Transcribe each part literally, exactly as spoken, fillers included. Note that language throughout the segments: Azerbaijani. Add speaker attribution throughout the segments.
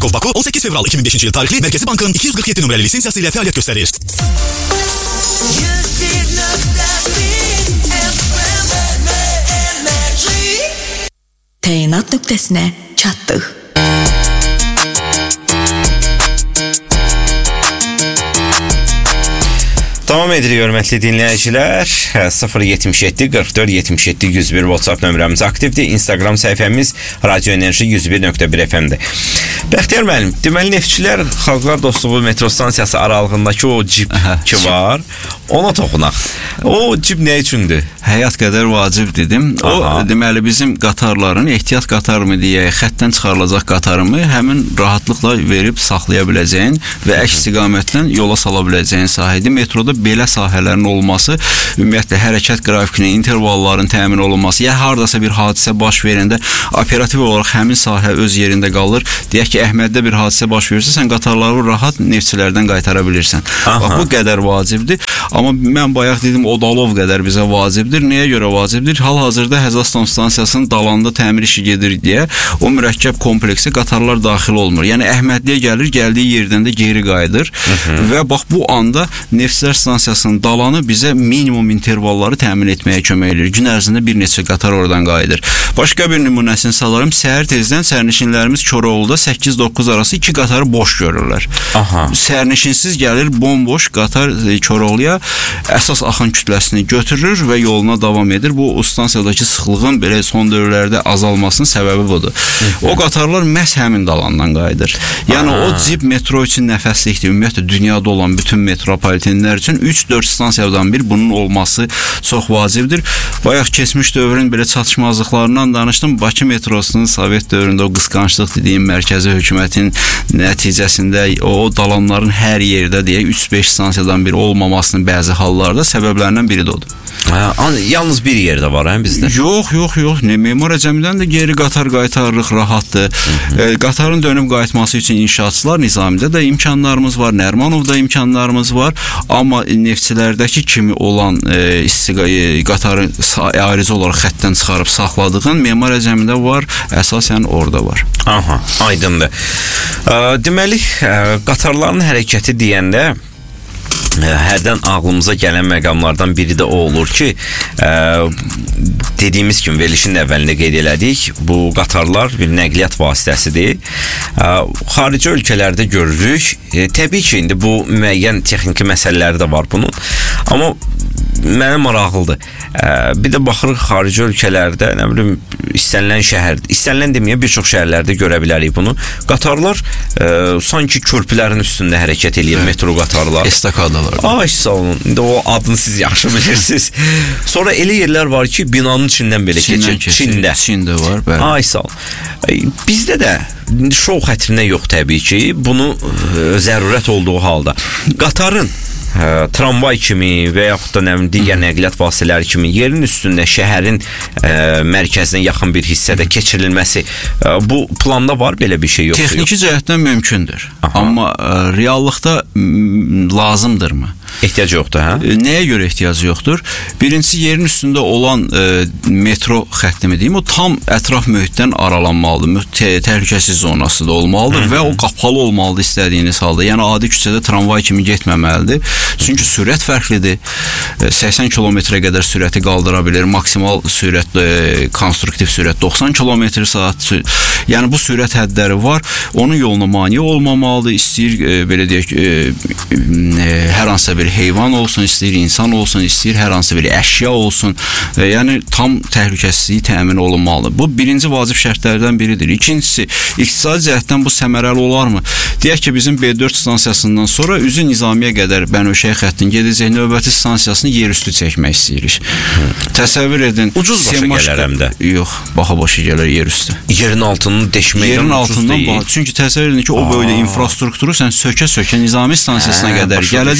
Speaker 1: Bankov Baku on sekiz Fevral iki bin beşinci yıl tarihli Merkezi Bank'ın iki yüz kırk yedi numaralı lisansıyla faaliyet gösterir.
Speaker 2: Təyinat nöqtəsinə çatdıq.
Speaker 3: Davam edirik, hörmətli dinləyicilər. sıfır yetmiş yeddi qırx dörd yetmiş yeddi yüz bir WhatsApp nömrəmiz aktivdir. Instagram səhifəmiz Radio Enerji yüz bir nöqtə bir F M-dir. Bəxtiyar müəllim, deməli neftçilər Xalqlar Dostluğu metro stansiyası aralığındakı o cip ki var, ona toxunaq. O cip nə üçündür?
Speaker 4: Həyat qədər vacib dedim. O, aha, deməli bizim qatarların ehtiyat qatarımı deyə, xəttdən çıxarılacaq qatarımı həmin rahatlıqla verib saxlaya biləcəyin və əks istiqamətdən yola sala biləcəyin sahədir. Metroda belə sahələrin olması, ümumiyyətlə hərəkət qrafikinin, intervalların təmin olunması, ya hardasa bir hadisə baş verəndə operativ olaraq həmin sahə öz yerində qalır. Deyək ki, Əhməddə bir hadisə baş verirsə, sən qatarları rahat neftçilərdən qaytara bilirsən. Bax, bu qədər vacibdir. Amma mən bayaq dedim, Odalov qədər bizə vacibdir. Nəyə görə vacibdir? Hal-hazırda Həzastan stansiyasının dalanda təmir işi gedir deyə o mürəkkəb kompleksə qatarlar daxil olmur. Yəni Əhmədliyə gəlir, gəldiyi yerdən də geri qayıdır. Hı -hı. Və bax bu anda neftçilər stansiyasının dalanı bizə minimum intervalları təmin etməyə kömək edir. Gün ərzində bir neçə qatar oradan qayıdır. Başqa bir nümunəsini salarım. Səhər tezdən sərnişinlərimiz Koroğluda səkkiz doqquz arası iki qatarı boş görürlər. Aha. Sərnişinsiz gəlir, bomboş qatar Koroğluya əsas axın kütləsini götürür və yoluna davam edir. Bu stansiyadakı sıxlığın belə son dövrlərdə azalmasının səbəbi budur. Hı -hı. O qatarlar məhz həmin dalandan qayıdır. Yəni aha, o cip metro üçün nəfəslikdir. Ümumiyyətlə dünyada olan bütün metropolitenlər üçün üç dörd stansiyadan bir bunun olması çox vacibdir. Bayaq keçmiş dövrün belə çatışmazlıqlarından danışdım. Bakı metrosunun Sovet dövründə o qısqanclıq dediyim mərkəzi hökumətin nəticəsində o dalanların hər yerdə deyə üç beş stansiyadan bir olmamasının bəzi hallarda səbəblərindən biri də odur.
Speaker 3: Ha, yalnız bir yerdə var hə bizdə?
Speaker 4: Yox, yox, yox. Ne, Memar Əcəmidən də geri qatar qaytarırıq, rahatdır. E, qatarın dönüb qayıtması üçün inşaatçılar Nizamidə də imkanlarımız var, Nərmanovda imkanlarımız var. Amma neftçilərdəki kimi olan e, istiqayı qatarı ayrıca olaraq xəttdən çıxarıb saxladığın Memar Əcəmidə var, əsasən orada var.
Speaker 3: Aha, aydındır. E, deməli, e, qatarların hərəkəti deyəndə hərdən ağlımıza gələn məqamlardan biri də o olur ki, ə, dediyimiz kimi verilişin əvvəlində qeyd elədik, bu qatarlar bir nəqliyyat vasitəsidir. Ə, xarici ölkələrdə görürük. E, təbii ki, indi bu müəyyən texniki məsələləri də var bunun. Amma mənə maraqlıdır. Ə, bir də baxırıq xarici ölkələrdə, nə bilim, istənilən şəhər, istənilən deməyə bir çox şəhərlərdə görə bilərik bunu. Qatarlar ə, sanki körpülərin üstündə hərəkət edir, metro qatarlar.
Speaker 4: Estakadalar.
Speaker 3: Ay sağ olun. İndi o adını siz yaxşı bilirsiniz. Sonra elə yerlər var ki, binanın içindən belə keçir. Çində.
Speaker 4: Çində var, bəli.
Speaker 3: Ay sağ olun. Bizdə də şou xətrinə yox təbii ki, bunu ə, zərurət olduğu halda qatarın Ə, tramvay kimi və yaxud da nə digər nəqliyyat vasitələri kimi yerin üstündə şəhərin ə, mərkəzinə yaxın bir hissədə keçirilməsi, ə, bu planda var, belə bir şey yoxdur?
Speaker 4: Texniki cəhətdən mümkündür. Aha. Amma ə, reallıqda lazımdırmı?
Speaker 3: Ehtiyac yoxdur, hə?
Speaker 4: Nəyə görə ehtiyac yoxdur? Birincisi, yerin üstündə olan e, metro xəttimi deyim, o tam ətraf mühitdən aralanmalıdır. Tə təhlükəsiz zonası da olmalıdır. Hı -hı. Və o qapalı olmalıdır istədiyiniz halda. Yəni, adi küçədə tramvay kimi getməməlidir. Çünki sürət fərqlidir. səksən kilometrə qədər sürəti qaldıra bilir. Maksimal sürət, e, konstruktiv sürət doxsan kilometr saat. Yəni, bu sürət hədləri var. Onun yoluna mane olmamalıdır. İstəyir, e, belə deyək, e, e, hər hansısa bir heyvan olsun, istəyir insan olsun, istəyir hər hansı bir əşya olsun. E, yəni, tam təhlükəsizliyi təmin olunmalıdır. Bu, birinci vacib şərtlərdən biridir. İkincisi, iqtisadi cəhətdən bu səmərəli olarmı? Deyək ki, bizim B dörd stansiyasından sonra üzü Nizamiyə qədər Bənövşəyə xəttin gedəcək növbəti stansiyasını yer üstü çəkmək istəyirik. Təsəvvür edin.
Speaker 3: Ucuz başa gələr həm də.
Speaker 4: Yox, baha başa gələr yer üstü.
Speaker 3: Yerin altını deşməkdən
Speaker 4: yerin altından baha. Çünki təsəvvür edin ki, o böyle infrastrukturu sən sökə-sökə Nizami stansiyasına qədər gələcəksən, hələ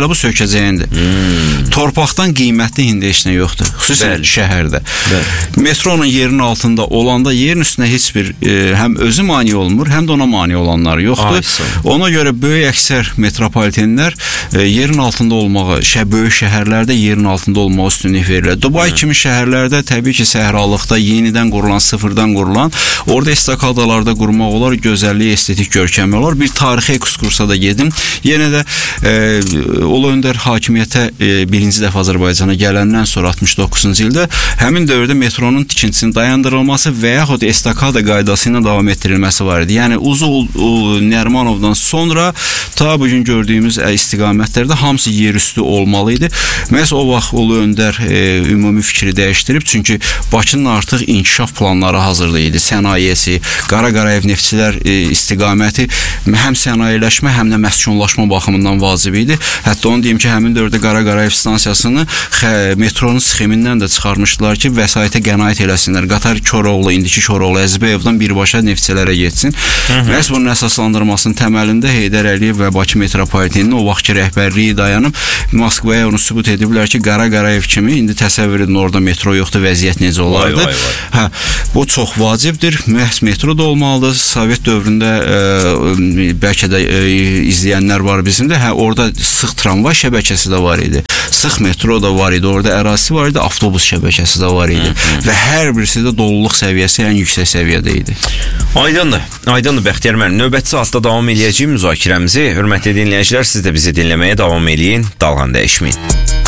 Speaker 4: bu sökəcəyindir. Hmm. Torpaqdan qiymətli indi heç nə yoxdur. Xüsusən Bəli. şəhərdə. Bəli. Metronun yerinin altında olanda yerin üstünə heç bir e, həm özü mane olmur, həm də ona mane olanlar yoxdur. Aysa. Ona görə böyük əksər metropolitenlər e, yerin altında olmağı, şə böyük şəhərlərdə yerin altında olmağı üstünlük verirlər. Dubai hmm. kimi şəhərlərdə təbii ki, səhralıqda yenidən qurulan, sıfırdan qurulan, orada estakadalarda qurmaq olar, gözəlliyi, estetik görkəmi olar. Bir tarixi ekskursa da gedim. Yenə də e, Ulu Öndər hakimiyyətə e, birinci dəfə Azərbaycana gələndən sonra altmış doqquzuncu ildə həmin dövrdə metronun tikintisinin dayandırılması və yaxud estakada qaydası ilə davam etdirilməsi var idi. Yəni Uzun Nərimanovdan sonra ta bugün gördüyümüz istiqamətlərdə hamısı yerüstü olmalı idi. Məhz o vaxt Ulu Öndər e, ümumi fikri dəyişdirib, çünki Bakının artıq inkişaf planları hazırda idi. Sənayesi, Qara Qarayev neftçilər e, istiqaməti həm sənayeləşmə, həm də məskunlaşma baxımından vacib idi. Hətta onu deyim ki, həmin dövrdə Qara Qarayev stansiyasını xə, metronun sxemindən də çıxarmışdılar ki, vəsaitə qənaət eləsinlər. Qatar Koroğlu, indiki Koroğlu, Əzbəyevdən birbaşa neftçilərə getsin. Məhz bunun əsaslandırmasının təməlində Heydər Əliyev və Bakı metropoliteninin o vaxtki rəhbərliyi dayanıb Moskvaya onu sübut ediblər ki, Qara Qarayev kimi indi təsəvvür edin, orada metro yoxdur, vəziyyət necə olardı. Vay, vay, vay. Hə, bu çox vacibdir. Məhz metro da olmalıdır. Sovet dövründə e, bəlkə də e, izləyənlər var bizim də. Hə, orada sıx tramvay şəbəkəsi də var idi. Sıx metro da var idi. Orada ərazisi var idi, avtobus şəbəkəsi də var idi. Hı -hı. Və hər birisi də doluluq səviyyəsi ən yüksək səviyyədə idi.
Speaker 3: Aydındır. Aydındır Bəxtiyar müəllim. Növbəti saatda davam edəcəyik müzakirəmizi. Hörmətli dinləyicilər, siz də bizi dinləməyə davam edin. Dalğan dəyişməyin.